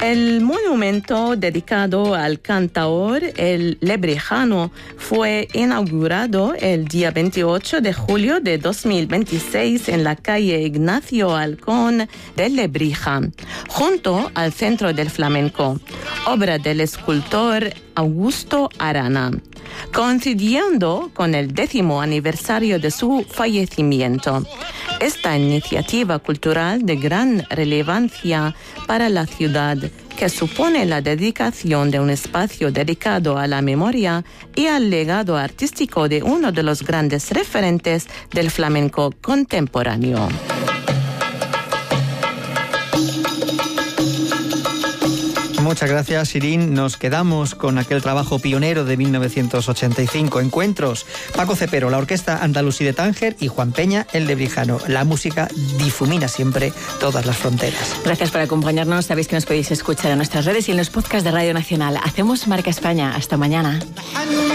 El monumento dedicado al cantaor El Lebrijano fue inaugurado el día 28 de julio de 2026 en la calle Ignacio Halcón de Lebrija, junto al Centro del Flamenco, obra del escultor Augusto Arana, coincidiendo con el 10º aniversario de su fallecimiento. Esta iniciativa cultural de gran relevancia para la ciudad, que supone la dedicación de un espacio dedicado a la memoria y al legado artístico de uno de los grandes referentes del flamenco contemporáneo. Muchas gracias, Irín. Nos quedamos con aquel trabajo pionero de 1985, Encuentros. Paco Cepero, la Orquesta Andalusí de Tánger, y Juan Peña, el Lebrijano. La música difumina siempre todas las fronteras. Gracias por acompañarnos. Sabéis que nos podéis escuchar en nuestras redes y en los podcasts de Radio Nacional. Hacemos Marca España. Hasta mañana.